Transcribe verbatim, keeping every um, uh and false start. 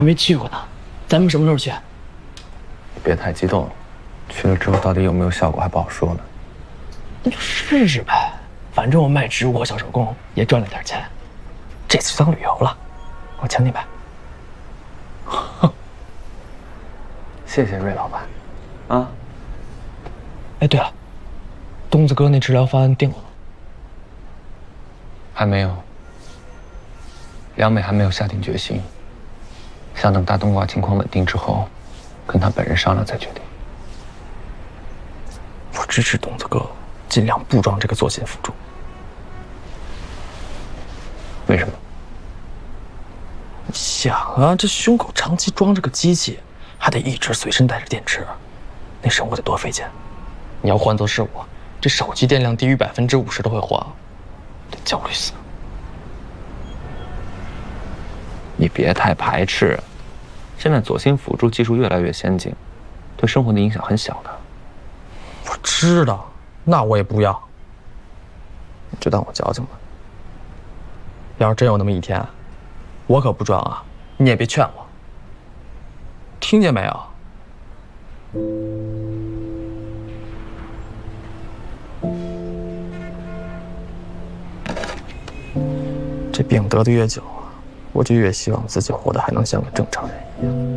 还没去过呢，咱们什么时候去？ 别太激动，去了之后到底有没有效果还不好说呢。 那就试试呗，反正我卖植物和小手工也赚了点钱，这次就当旅游了。我请你呗。 谢谢瑞老板。啊。 哎，对了，东子哥那治疗方案定了吗？ 还没有。梁美还没有下定决心，想等大冬瓜情况稳定之后，跟他本人商量再决定。 我支持东子哥尽量不装这个左心辅助。 为什么？ 你想啊，这胸口长期装着个机器，还得一直随身带着电池，那生活得多费劲。你要换作是我，这手机电量低于百分之五十都会慌，得焦虑死。 你别太排斥，现在左心辅助技术越来越先进，对生活的影响很小的。 我知道，那我也不要。你就当我矫情吧。要是真有那么一天，我可不装啊，你也别劝我。听见没有？这病得的越久，我就越希望自己活得还能像个正常人一样。